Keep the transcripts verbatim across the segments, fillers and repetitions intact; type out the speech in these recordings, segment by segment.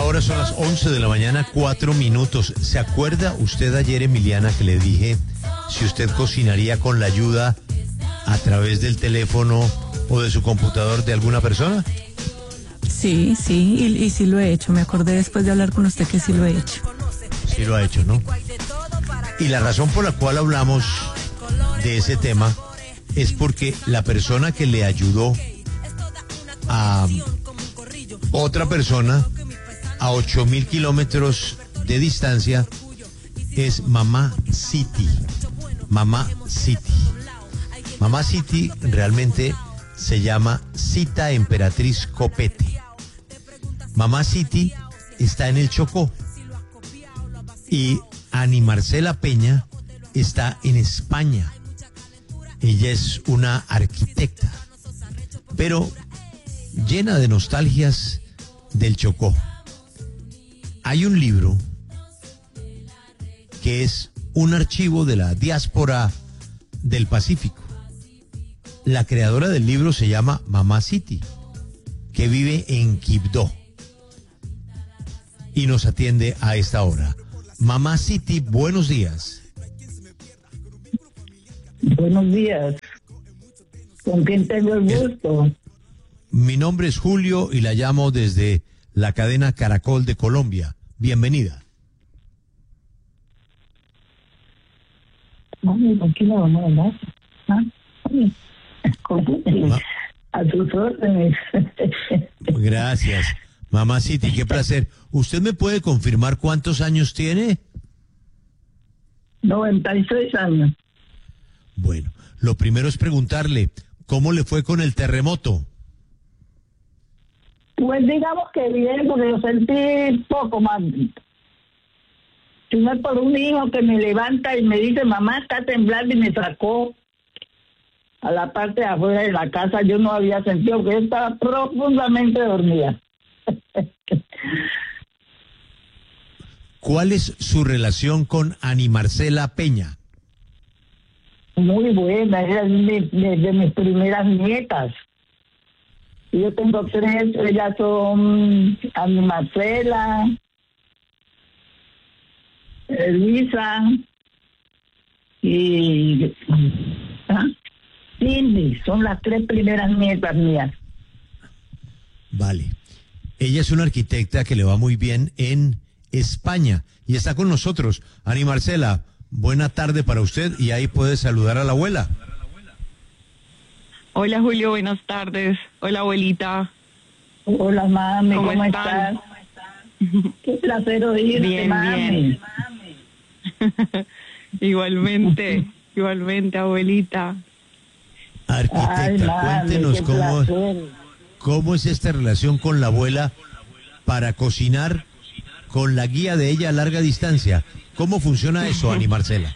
Ahora son las once de la mañana, cuatro minutos. ¿Se acuerda usted ayer, Emiliana, que le dije si usted cocinaría con la ayuda a través del teléfono o de su computador de alguna persona? Sí, sí, y, y sí lo he hecho. Me acordé después de hablar con usted que sí lo he hecho. Sí lo ha hecho, ¿no? Y la razón por la cual hablamos de ese tema es porque la persona que le ayudó a otra persona a ocho mil kilómetros de distancia es Mamá City. Mamá City. Mamá City realmente se llama Cita Emperatriz Copete. Mamá City está en el Chocó y Ani Marcela Peña está en España. Ella es una arquitecta, pero llena de nostalgias del Chocó. Hay un libro que es un archivo de la diáspora del Pacífico. La creadora del libro se llama Mamá City, que vive en Quibdó y nos atiende a esta hora. Mamá City, buenos días. Buenos días. ¿Con quién tengo el gusto? Mi nombre es Julio y la llamo desde la cadena Caracol de Colombia. Bienvenida. Mami, ¿con quién le vamos a hablar? ¿Ah? Mami, Ma- a tus órdenes. Gracias. Mamá City, qué placer. ¿Usted me puede confirmar cuántos años tiene? noventa y seis años. Bueno, lo primero es preguntarle, ¿cómo le fue con el terremoto? Pues digamos que bien, porque yo sentí poco más. Si no es por un hijo que me levanta y me dice, mamá, está temblando, y me sacó a la parte de afuera de la casa, yo no había sentido, que yo estaba profundamente dormida. ¿Cuál es su relación con Ani Marcela Peña? Muy buena, ella es mi- de, de mis primeras nietas. Yo tengo tres, ellas son Ani Marcela, Elisa y ¿ah? Cindy, son las tres primeras nietas mías. Vale. Ella es una arquitecta que le va muy bien en España y está con nosotros. Ani Marcela, buena tarde para usted y ahí puede saludar a la abuela. Hola Julio, buenas tardes. Hola abuelita. Hola mami, ¿Cómo ¿cómo, están? estás? Qué placer oírte, Bien, mami. bien. Igualmente, igualmente abuelita. Arquitecta, Ay, mami, cuéntenos qué cómo, placer. cómo es esta relación con la abuela para cocinar con la guía de ella a larga distancia. ¿Cómo funciona eso, Ani Marcela?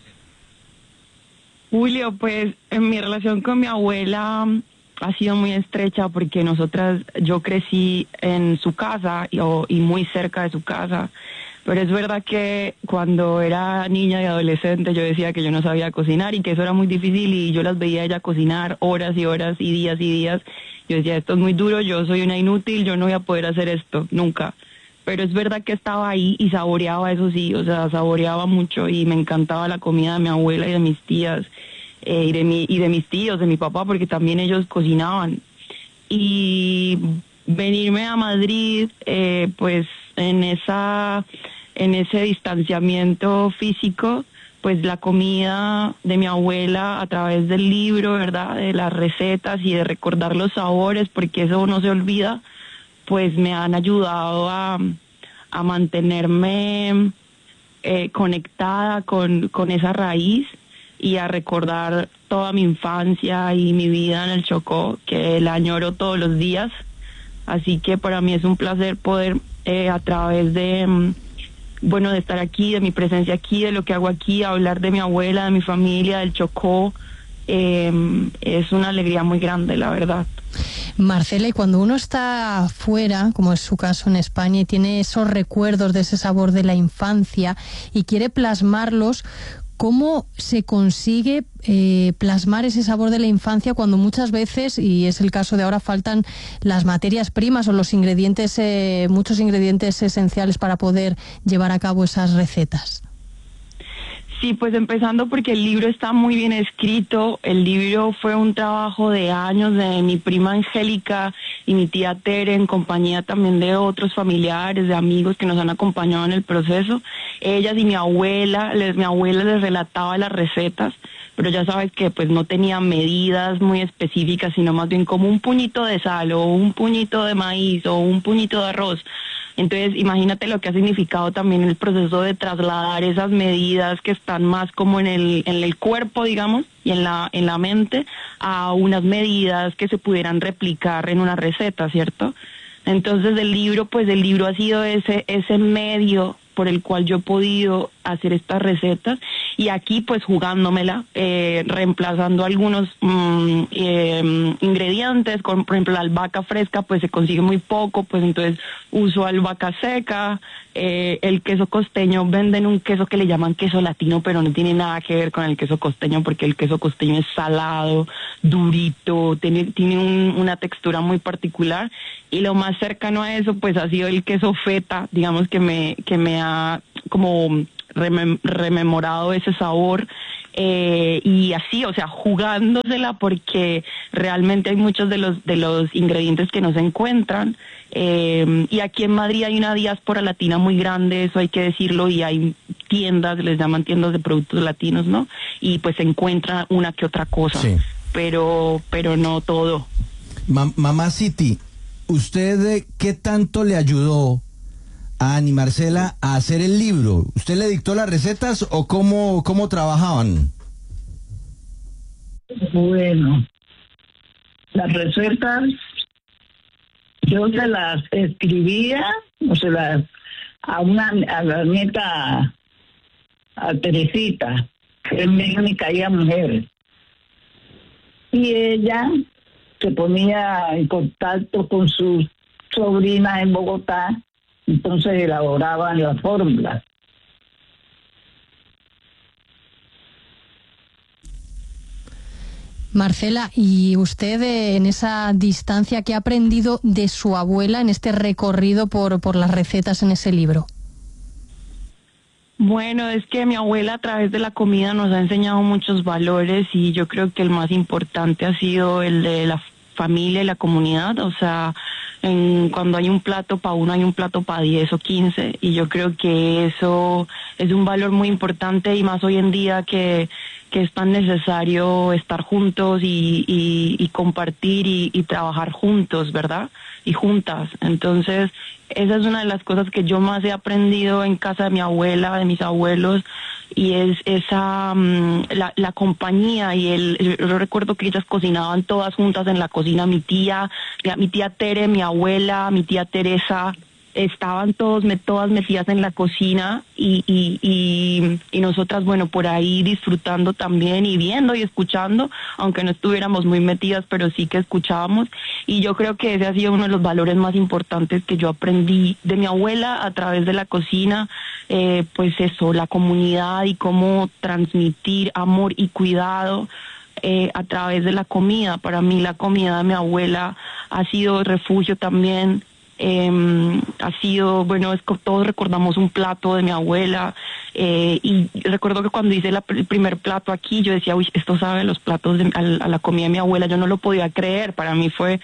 Julio, pues en mi relación con mi abuela mm, ha sido muy estrecha porque nosotras, yo crecí en su casa y, o- y muy cerca de su casa, pero es verdad que cuando era niña y adolescente yo decía que yo no sabía cocinar y que eso era muy difícil y yo las veía a ella cocinar horas y horas y días y días. Yo decía, esto es muy duro, yo soy una inútil, yo no voy a poder hacer esto, nunca. Pero es verdad que estaba ahí y saboreaba, eso sí, o sea, saboreaba mucho y me encantaba la comida de mi abuela y de mis tías eh, y, de mi, y de mis tíos, de mi papá, porque también ellos cocinaban. Y venirme a Madrid, eh, pues en esa, en ese distanciamiento físico, pues la comida de mi abuela a través del libro, ¿verdad? De las recetas y de recordar los sabores, porque eso no se olvida, pues me han ayudado a, a mantenerme eh, conectada con, con esa raíz y a recordar toda mi infancia y mi vida en el Chocó, que la añoro todos los días. Así que para mí es un placer poder eh, a través de, mm, bueno, de estar aquí, de mi presencia aquí, de lo que hago aquí, hablar de mi abuela, de mi familia, del Chocó. Eh, es una alegría muy grande, la verdad. Marcela, y cuando uno está fuera, como es su caso en España, y tiene esos recuerdos de ese sabor de la infancia y quiere plasmarlos, ¿cómo se consigue eh, plasmar ese sabor de la infancia cuando muchas veces, y es el caso de ahora, faltan las materias primas o los ingredientes, eh, muchos ingredientes esenciales para poder llevar a cabo esas recetas? Sí, pues empezando porque el libro está muy bien escrito. El libro fue un trabajo de años de mi prima Angélica y mi tía Tere, en compañía también de otros familiares, de amigos que nos han acompañado en el proceso. Ellas y mi abuela, les, mi abuela les relataba las recetas, pero ya sabes que pues no tenía medidas muy específicas, sino más bien como un puñito de sal o un puñito de maíz o un puñito de arroz. Entonces, imagínate lo que ha significado también el proceso de trasladar esas medidas que están más como en el en el cuerpo, digamos, y en la en la mente, a unas medidas que se pudieran replicar en una receta, ¿cierto? Entonces, el libro, pues el libro ha sido ese ese medio por el cual yo he podido hacer estas recetas, y aquí pues jugándomela, eh, reemplazando algunos mmm, eh, ingredientes, como por ejemplo la albahaca fresca pues se consigue muy poco, pues entonces uso albahaca seca. Eh, el queso costeño, venden un queso que le llaman queso latino, pero no tiene nada que ver con el queso costeño, porque el queso costeño es salado, durito, tiene, tiene un, una textura muy particular, y lo más cercano a eso pues ha sido el queso feta, digamos, que me, que me ha como remem rememorado ese sabor. Eh, y así, o sea, jugándosela, porque realmente hay muchos de los de los ingredientes que no se encuentran, eh, y aquí en Madrid hay una diáspora latina muy grande, eso hay que decirlo, y hay tiendas, les llaman tiendas de productos latinos, ¿no? Y pues se encuentra una que otra cosa, sí, pero pero no todo. Ma Mamá City, ¿usted qué tanto le ayudó a Ani Marcela a hacer el libro? ¿Usted le dictó las recetas o cómo, cómo trabajaban? Bueno, las recetas yo se las escribía, o se las a una a la nieta, a Teresita, que es mi única hija mujer, y ella se ponía en contacto con sus sobrinas en Bogotá. Entonces elaboraban las fórmulas. Marcela, ¿y usted eh, en esa distancia qué ha aprendido de su abuela en este recorrido por, por las recetas en ese libro? Bueno, es que mi abuela a través de la comida nos ha enseñado muchos valores, y yo creo que el más importante ha sido el de la familia y la comunidad. O sea, en, cuando hay un plato para uno, hay un plato para diez o quince, y yo creo que eso es un valor muy importante, y más hoy en día que, que es tan necesario estar juntos y, y, y compartir y, y trabajar juntos, ¿verdad? Y juntas. Entonces, esa es una de las cosas que yo más he aprendido en casa de mi abuela, de mis abuelos, y es esa um, la, la compañía y el, yo recuerdo que ellas cocinaban todas juntas en la cocina, mi tía, mi tía Tere, mi abuela, mi tía Teresa, estaban todos todas metidas en la cocina, y, y, y, y nosotras, bueno, por ahí disfrutando también y viendo y escuchando, aunque no estuviéramos muy metidas, pero sí que escuchábamos. Y yo creo que ese ha sido uno de los valores más importantes que yo aprendí de mi abuela a través de la cocina, eh, pues eso, la comunidad y cómo transmitir amor y cuidado eh, a través de la comida. Para mí la comida de mi abuela ha sido refugio también. Eh, ha sido, bueno, es que todos recordamos un plato de mi abuela, eh, y recuerdo que cuando hice la, el primer plato aquí, yo decía, uy, esto sabe a los platos, de, a, a la comida de mi abuela. Yo no lo podía creer, para mí fue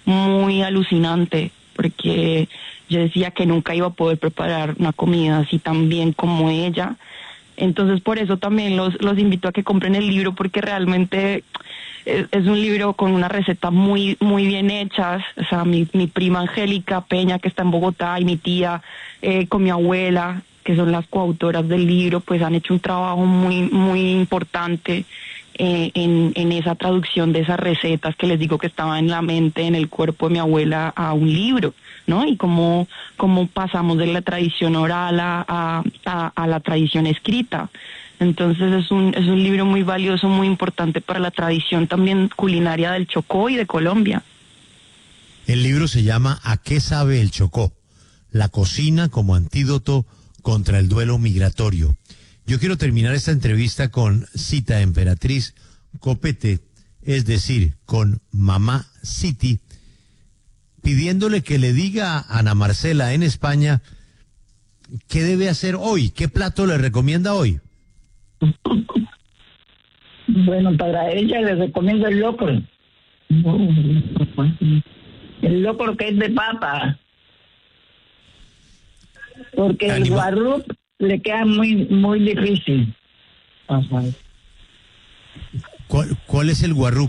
muy alucinante, porque yo decía que nunca iba a poder preparar una comida así tan bien como ella. Entonces por eso también los, los invito a que compren el libro, porque realmente es, es un libro con unas recetas muy muy bien hechas. O sea, mi, mi prima Angélica Peña, que está en Bogotá, y mi tía eh, con mi abuela, que son las coautoras del libro, pues han hecho un trabajo muy muy importante eh, en, en esa traducción de esas recetas que les digo que estaban en la mente, en el cuerpo de mi abuela, a un libro, ¿no? Y cómo, cómo pasamos de la tradición oral a, a, a, a la tradición escrita. Entonces es un, es un libro muy valioso, muy importante para la tradición también culinaria del Chocó y de Colombia. El libro se llama ¿A qué sabe el Chocó? La cocina como antídoto contra el duelo migratorio. Yo quiero terminar esta entrevista con Cita Emperatriz Copete, es decir, con Mamá City, pidiéndole que le diga a Ana Marcela en España qué debe hacer hoy, qué plato le recomienda hoy. Bueno, para ella le recomiendo el locro. El locro que es de papa. Porque el Anima- guarrup le queda muy muy difícil. Ajá. ¿Cuál, cuál es el guarrub?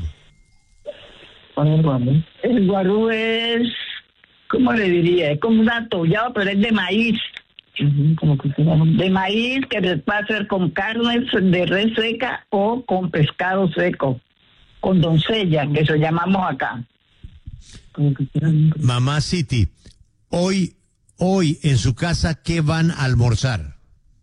El guarrup es, ¿cómo le diría? Es como un atollado, pero es de maíz. Como que de maíz que se puede hacer con carne de res seca o con pescado seco, con doncella, que eso llamamos acá. Mamá City, hoy, hoy en su casa, ¿qué van a almorzar?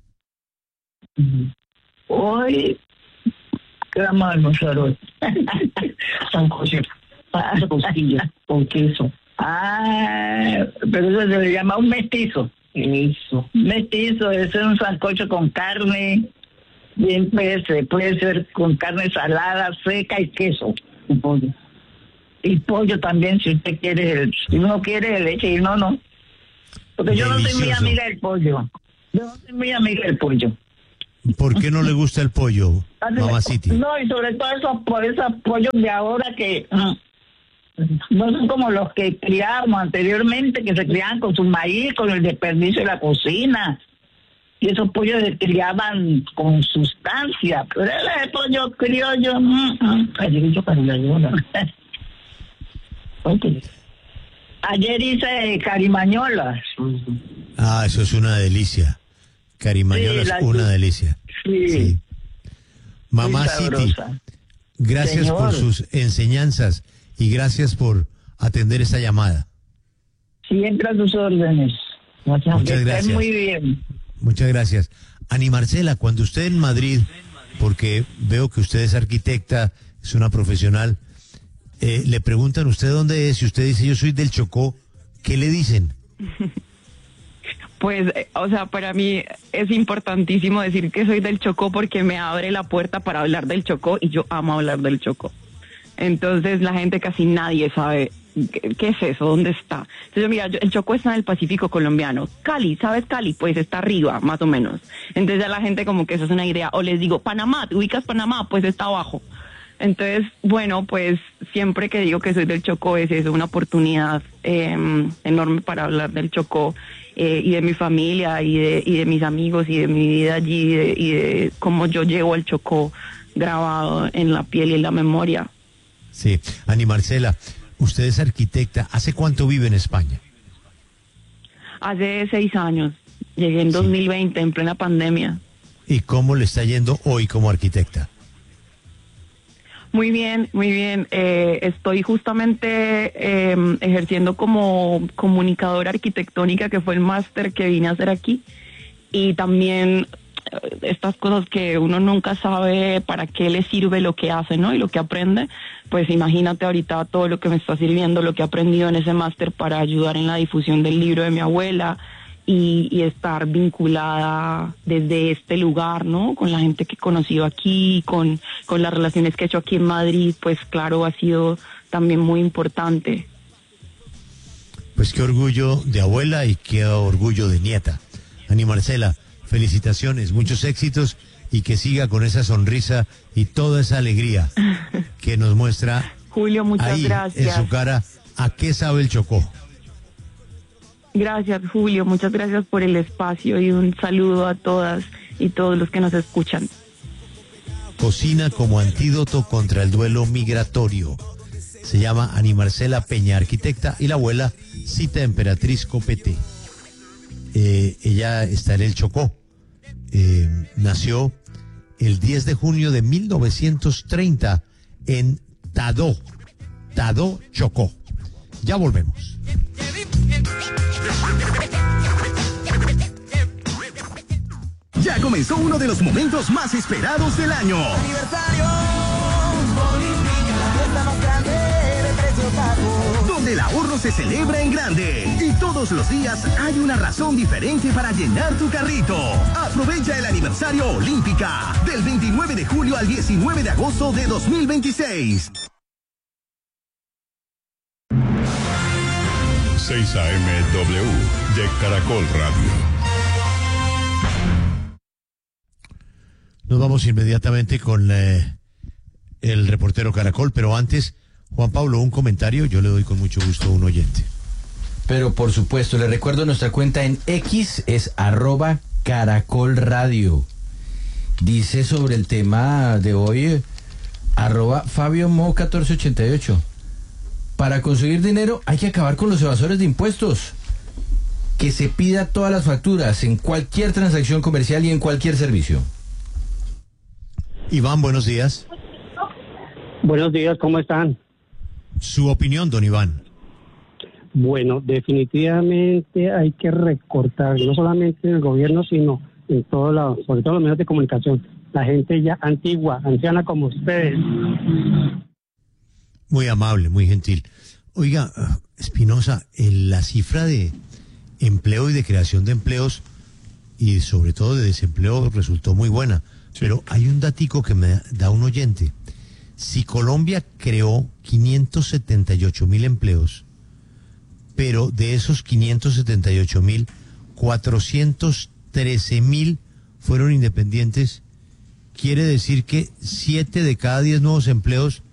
Hoy, ¿qué vamos a almorzar hoy? Sancocho, costilla con queso. Ah, pero eso se le llama un mestizo. Eso. Mestizo, eso es un sancocho con carne, bien puede ser, puede ser con carne salada, seca y queso. Y pollo. Y pollo también, si usted quiere, si uno quiere leche, y no, no. Porque yo no soy muy Delicioso. amiga del pollo. Yo no soy muy amiga del pollo. ¿Por qué no le gusta el pollo, Mamá City? No, y sobre todo esos, por esos pollos de ahora que mm, no son como los que criábamos anteriormente, que se criaban con su maíz, con el desperdicio de la cocina. Y esos pollos se criaban con sustancia. Pero el pollo criollo, mm, mm. Ayer hizo carimañola. Ayer hice carimañolas. Ah, eso es una delicia. Carimañola Sí, la- es una delicia. Sí. Sí. Mamá Muy City, sabrosa. gracias Señor. por sus enseñanzas y gracias por atender esta llamada. Siempre a sus órdenes. Muchas Que estén gracias. muy bien. Muchas gracias. Ani Marcela, cuando usted en Madrid, porque veo que usted es arquitecta, es una profesional, eh, le preguntan usted dónde es y usted dice yo soy del Chocó, ¿qué le dicen? Pues, eh, o sea, para mí es importantísimo decir que soy del Chocó porque me abre la puerta para hablar del Chocó y yo amo hablar del Chocó. Entonces la gente casi nadie sabe qué, qué es eso, dónde está. Entonces mira, yo- el Chocó está en el Pacífico colombiano. Cali, ¿sabes Cali? Pues está arriba, más o menos. Entonces ya la gente como que eso es una idea. O les digo, Panamá, ¿te ubicas Panamá? Pues está abajo. Entonces, bueno, pues siempre que digo que soy del Chocó es eso, una oportunidad eh, enorme para hablar del Chocó eh, y de mi familia y de, y de mis amigos y de mi vida allí y de, y de cómo yo llevo el Chocó grabado en la piel y en la memoria. Sí, Ani Marcela, usted es arquitecta, ¿hace cuánto vive en España? Hace seis años, llegué en Sí. dos mil veinte, en plena pandemia. ¿Y cómo le está yendo hoy como arquitecta? Muy bien, muy bien. Eh, estoy justamente eh, ejerciendo como comunicadora arquitectónica, que fue el máster que vine a hacer aquí. Y también eh, estas cosas que uno nunca sabe para qué le sirve lo que hace, ¿no? Y lo que aprende. Pues imagínate ahorita todo lo que me está sirviendo, lo que he aprendido en ese máster para ayudar en la difusión del libro de mi abuela. Y, y estar vinculada desde este lugar, ¿no? Con la gente que he conocido aquí, con, con las relaciones que he hecho aquí en Madrid, pues claro, ha sido también muy importante. Pues qué orgullo de abuela y qué orgullo de nieta. Ani Marcela, felicitaciones, muchos éxitos y que siga con esa sonrisa y toda esa alegría que nos muestra Julio, muchas ahí gracias. en su cara a qué sabe el Chocó. Gracias, Julio, muchas gracias por el espacio y un saludo a todas y todos los que nos escuchan. Cocina como antídoto contra el duelo migratorio. Se llama Ani Marcela Peña, arquitecta, y la abuela Cita Emperatriz Copete. Eh, ella está en el Chocó. Eh, nació el diez de junio de mil novecientos treinta en Tadó, Tadó, Chocó. Ya volvemos. Ya comenzó uno de los momentos más esperados del año. Aniversario, Bolivica, la fiesta más grande de precios bajos. Donde el ahorro se celebra en grande y todos los días hay una razón diferente para llenar tu carrito. Aprovecha el aniversario Olímpica del veintinueve de julio al diecinueve de agosto de dos mil veintiséis. seis A M W de Caracol Radio. Nos vamos inmediatamente con eh, el reportero Caracol, pero antes, Juan Pablo, un comentario, yo le doy con mucho gusto a un oyente. Pero por supuesto, le recuerdo nuestra cuenta en X es arroba Caracol Radio. Dice sobre el tema de hoy, arroba Fabio Mo catorce ochenta y ocho. Para conseguir dinero hay que acabar con los evasores de impuestos. Que se pida todas las facturas en cualquier transacción comercial y en cualquier servicio. Iván, buenos días. Buenos días, ¿cómo están? Su opinión, don Iván. Bueno, definitivamente hay que recortar, no solamente en el gobierno, sino en todos lados, sobre todo en los medios de comunicación. La gente ya antigua, anciana como ustedes. Muy amable, muy gentil. Oiga, Espinosa, la cifra de empleo y de creación de empleos y sobre todo de desempleo resultó muy buena. Sí. Pero hay un datico que me da un oyente. Si Colombia creó quinientos setenta y ocho mil empleos, pero de esos quinientos setenta y ocho mil, cuatrocientos trece mil fueron independientes, quiere decir que siete de cada diez nuevos empleos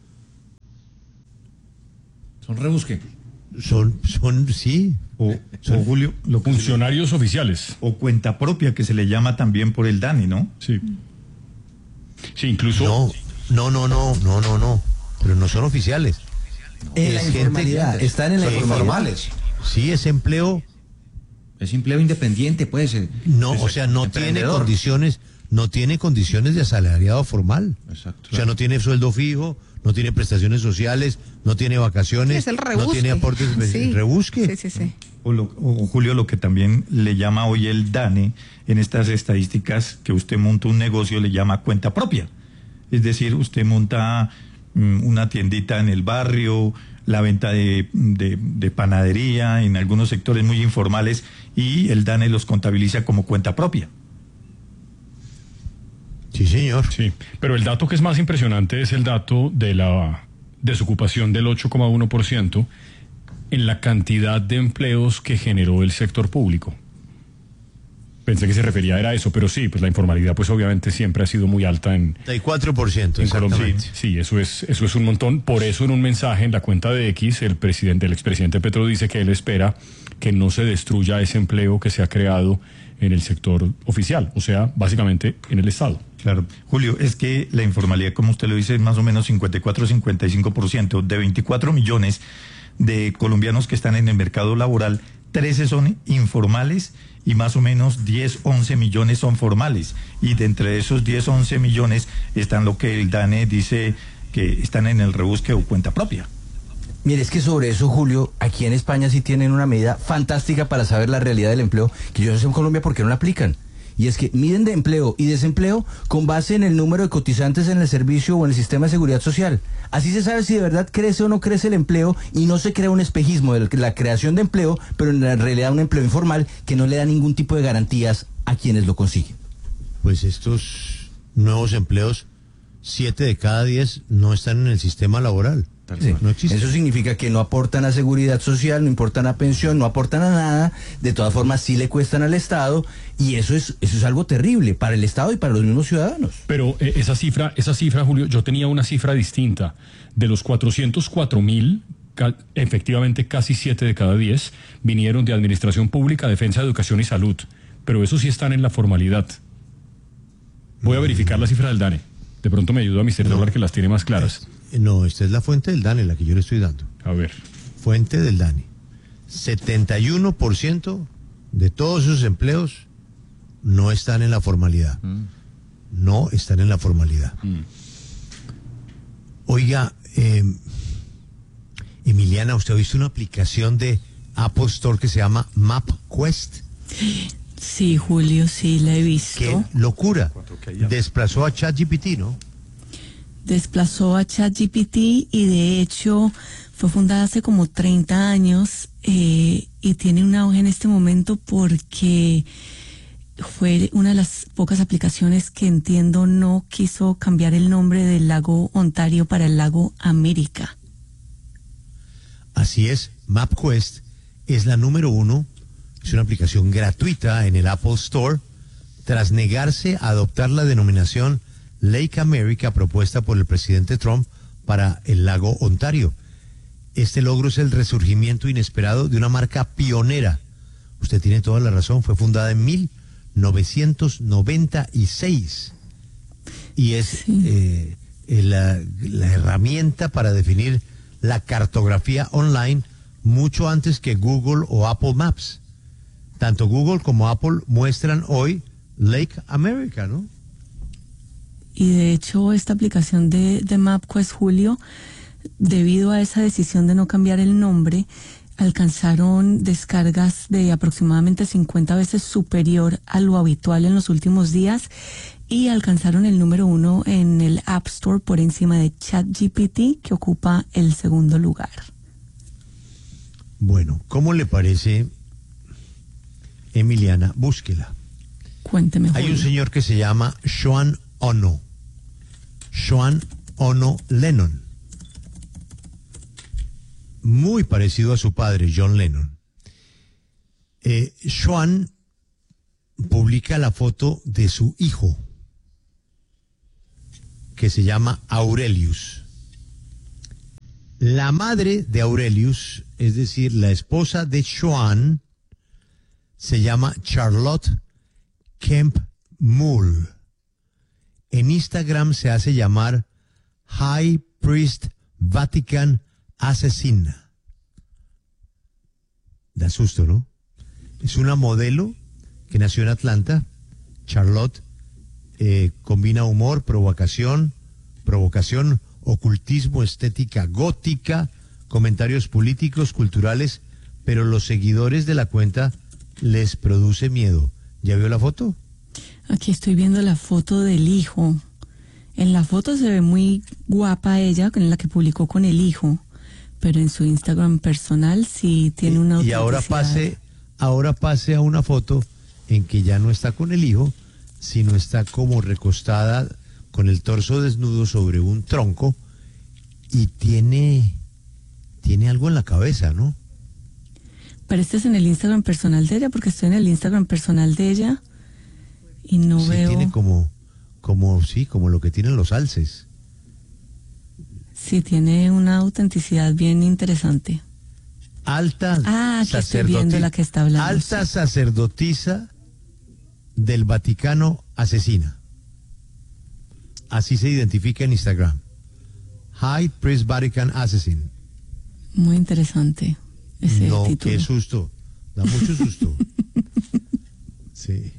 son rebusque. Son, son, sí. O, son, o Julio, los funcionarios oficiales. O cuenta propia, que se le llama también por el DANE, ¿no? Sí. Sí, incluso. No, no, no, no, no, no, no. Pero no son oficiales. No. En la informalidad. Están en la informalidad. Sí, es empleo. Es empleo independiente, puede ser. No, o sea, no tiene condiciones, no tiene condiciones de asalariado formal. Exacto. O sea, no tiene sueldo fijo, no tiene prestaciones sociales, no tiene vacaciones, sí, es el rebusque. No tiene aportes, sí. Rebusque. Sí, sí, sí. O, lo, o Julio, lo que también le llama hoy el DANE, en estas estadísticas, que usted monta un negocio, le llama cuenta propia. Es decir, usted monta um, una tiendita en el barrio, la venta de, de, de panadería, en algunos sectores muy informales, y el DANE los contabiliza como cuenta propia. Sí, señor. Sí, pero el dato que es más impresionante es el dato de la desocupación del ocho coma uno por ciento en la cantidad de empleos que generó el sector público. Pensé que se refería era a eso, pero sí, pues la informalidad pues obviamente siempre ha sido muy alta en... treinta y cuatro por ciento, en Colombia. Sí, sí, eso es, eso es un montón. Por eso en un mensaje en la cuenta de X, el presidente, el expresidente Petro dice que él espera que no se destruya ese empleo que se ha creado en el sector oficial, o sea, básicamente en el Estado. Claro. Julio, es que la informalidad, como usted lo dice, es más o menos cincuenta y cuatro a cincuenta y cinco por ciento. De veinticuatro millones de colombianos que están en el mercado laboral, trece son informales y más o menos diez, once millones son formales. Y de entre esos diez, once millones están lo que el DANE dice que están en el rebusque o cuenta propia. Mire, es que sobre eso, Julio, aquí en España sí tienen una medida fantástica para saber la realidad del empleo, que yo no sé en Colombia por qué no la aplican. Y es que miden de empleo y desempleo con base en el número de cotizantes en el servicio o en el sistema de seguridad social. Así se sabe si de verdad crece o no crece el empleo y no se crea un espejismo de la creación de empleo, pero en realidad un empleo informal que no le da ningún tipo de garantías a quienes lo consiguen. Pues estos nuevos empleos, siete de cada diez no están en el sistema laboral. Sí. No existe. Eso significa que no aportan a seguridad social, no aportan a pensión, no aportan a nada. De todas formas sí le cuestan al Estado, y eso es eso es algo terrible para el Estado y para los mismos ciudadanos. Pero eh, esa cifra, esa cifra, Julio, yo tenía una cifra distinta. De los cuatrocientos cuatro mil, ca efectivamente casi siete de cada diez vinieron de administración pública, defensa, educación y salud. Pero esos sí están en la formalidad. Voy a verificar la cifra del DANE. De pronto me ayuda a mister Dólar, que las tiene más claras. No, esta es la fuente del DANE, la que yo le estoy dando. A ver. Fuente del DANE. setenta y uno por ciento de todos esos empleos no están en la formalidad. Mm. No están en la formalidad. Mm. Oiga, eh, Emiliana, ¿usted ha visto una aplicación de Apple Store que se llama MapQuest? Sí, Julio, sí, la he visto. ¡Qué locura! Desplazó a ChatGPT, ¿no? desplazó a ChatGPT y de hecho fue fundada hace como treinta años eh, y tiene un auge en este momento porque fue una de las pocas aplicaciones que entiendo no quiso cambiar el nombre del lago Ontario para el lago América. Así es, MapQuest es la número uno, es una aplicación gratuita en el Apple Store, tras negarse a adoptar la denominación Lake America propuesta por el presidente Trump para el lago Ontario. Este logro es el resurgimiento inesperado de una marca pionera. Usted tiene toda la razón, fue fundada en mil novecientos noventa y seis y es sí. eh, la, la herramienta para definir la cartografía online mucho antes que Google o Apple Maps. Tanto Google como Apple muestran hoy Lake America, ¿no? Y de hecho esta aplicación de, de MapQuest, Julio, debido a esa decisión de no cambiar el nombre, alcanzaron descargas de aproximadamente cincuenta veces superior a lo habitual en los últimos días y alcanzaron el número uno en el App Store por encima de ChatGPT, que ocupa el segundo lugar. Bueno, ¿cómo le parece, Emiliana? Búsquela. Cuénteme, Julio. Hay un señor que se llama Sean Ono. Sean Ono Lennon. Muy parecido a su padre, John Lennon. Eh, Sean publica la foto de su hijo, que se llama Aurelius. La madre de Aurelius, es decir, la esposa de Sean, se llama Charlotte Kemp Mull. En Instagram se hace llamar High Priest Vatican Asesina. Da susto, ¿no? Es una modelo que nació en Atlanta. Charlotte eh, combina humor, provocación, provocación, ocultismo, estética gótica, comentarios políticos, culturales, pero los seguidores de la cuenta les produce miedo. ¿Ya vio la foto? Aquí estoy viendo la foto del hijo. En la foto se ve muy guapa ella, en la que publicó con el hijo. Pero en su Instagram personal sí tiene una autenticidad. Y ahora pase, ahora pase a una foto en que ya no está con el hijo, sino está como recostada con el torso desnudo sobre un tronco y tiene, tiene algo en la cabeza, ¿no? Pero este es en el Instagram personal de ella, porque estoy en el Instagram personal de ella y no sí, veo. Tiene como, como, sí, como lo que tienen los alces. Sí, tiene una autenticidad bien interesante. Alta ah, aquí estoy viendo la que está hablando. Alta sí. sacerdotisa del Vaticano asesina. Así se identifica en Instagram. High Priest Vatican Assassin. Muy interesante ese no, título. Qué susto. Da mucho susto. Sí.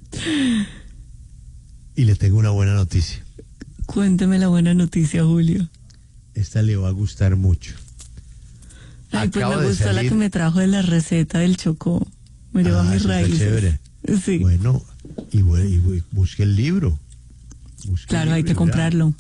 Y le tengo una buena noticia. Cuénteme la buena noticia, Julio. Esta le va a gustar mucho. Ay, pues me gustó la que me trajo de la receta del Chocó. Me lleva ah, mis raíces. Chévere. Sí. Bueno, y, y busque el libro. Busque claro, el libro, hay que comprarlo.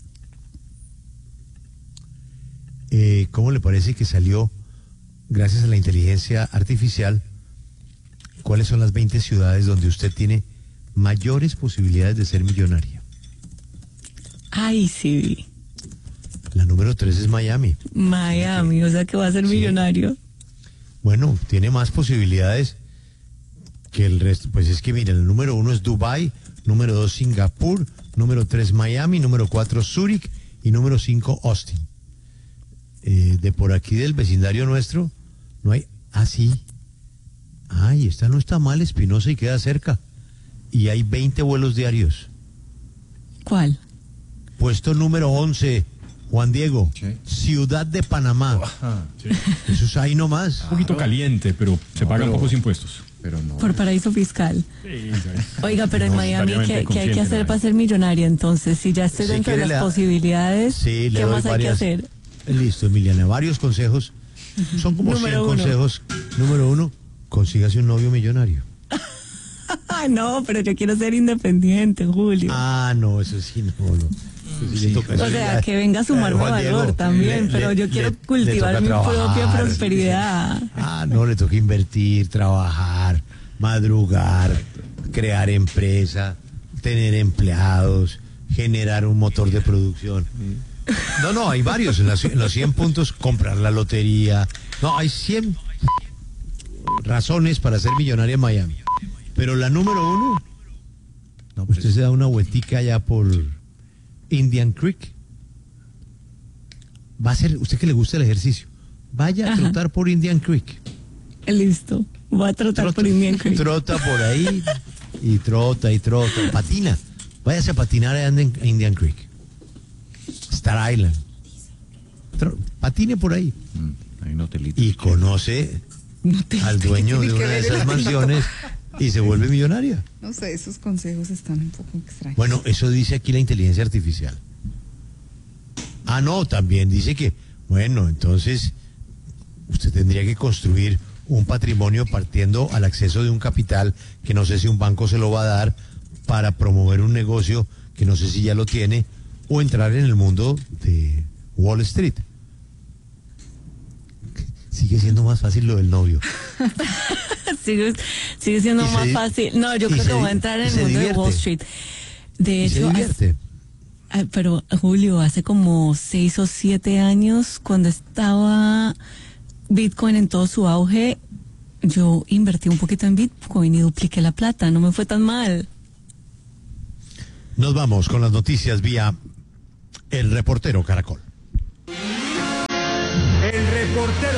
Eh, ¿Cómo le parece que salió, gracias a la inteligencia artificial, cuáles son las veinte ciudades donde usted tiene mayores posibilidades de ser millonaria? Ay, sí. La número tres es Miami. Miami, o sea que va a ser sí. millonario. Bueno, tiene más posibilidades que el resto. Pues es que miren, el número uno es Dubái, número dos Singapur, número tres Miami, número cuatro Zúrich y número cinco Austin. Eh, de por aquí del vecindario nuestro no hay. Ah, sí. Ay, esta no está mal, Espinosa, y queda cerca. Y hay veinte vuelos diarios. ¿Cuál? Puesto número once, Juan Diego, sí. Ciudad de Panamá. Sí. Eso es ahí nomás. Un poquito caliente, pero se no, pagan pero, pocos impuestos. Pero no. Por paraíso fiscal. Sí, oiga, pero no, en Miami, ¿qué, ¿qué hay que hacer para ser millonaria entonces? Si ya estoy si dentro de las da... posibilidades, sí, ¿qué más varias... hay que hacer? Listo, Emiliana, varios consejos. Son como cien consejos. Número uno, consígase un novio millonario. No, pero yo quiero ser independiente, Julio. Ah, no, eso sí, no, no. Pues sí, toca, o sea, que venga a sumarme Juan valor Diego, también, le, pero le, yo quiero le, cultivar le mi trabajar. propia prosperidad. Ah, no, le toca invertir, trabajar, madrugar, crear empresa, tener empleados, generar un motor de producción. No, no, hay varios. En, las, en los cien puntos, comprar la lotería. No, hay cien razones para ser millonaria en Miami. Pero la número uno, no, pues usted se da una vueltica allá por Indian Creek. Va a ser, usted que le gusta el ejercicio, vaya a Ajá. trotar por Indian Creek. Listo, voy a trotar Trota, por Indian Creek. Trota por ahí y trota y trota. Patina. Váyase a patinar allá en Indian Creek. Star Island. Tro, patine por ahí. Mm, hay un hotelito. Y conoce al dueño de una de esas mansiones y se vuelve millonaria. No sé, esos consejos están un poco extraños. Bueno, eso dice aquí la inteligencia artificial. Ah, no, también dice que, bueno, entonces usted tendría que construir un patrimonio partiendo al acceso de un capital que no sé si un banco se lo va a dar para promover un negocio que no sé si ya lo tiene o entrar en el mundo de Wall Street. Sigue siendo más fácil lo del novio. sigue, sigue siendo Y más se- fácil. No, yo y creo se que voy a di- entrar en y el se mundo de divierte. Wall Street. De Y se hecho, divierte. Ay, pero Julio, hace como seis o siete años, cuando estaba Bitcoin en todo su auge, yo invertí un poquito en Bitcoin y dupliqué la plata, no me fue tan mal. Nos vamos con las noticias vía El Reportero Caracol. El Reportero